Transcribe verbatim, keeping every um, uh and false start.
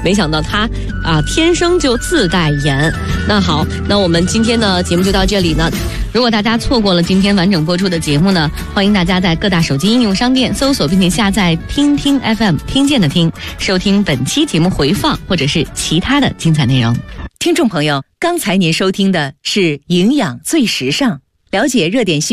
没想到他啊天生就自带颜。那好，那我们今天呢节目就到这里呢。如果大家错过了今天完整播出的节目呢，欢迎大家在各大手机应用商店搜索并且下载听听 F M 听见的听，收听本期节目回放或者是其他的精彩内容。 听众朋友，刚才您收听的是营养最时尚，了解热点新闻